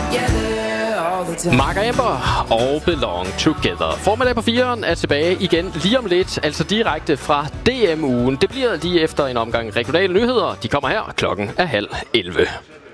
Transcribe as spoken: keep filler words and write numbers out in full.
Mark og Amber og Belong Together. Formiddag på fireren er tilbage igen lige om lidt, altså direkte fra D M-ugen. Det bliver lige efter en omgang regionale nyheder. De kommer her, klokken er halv elleve.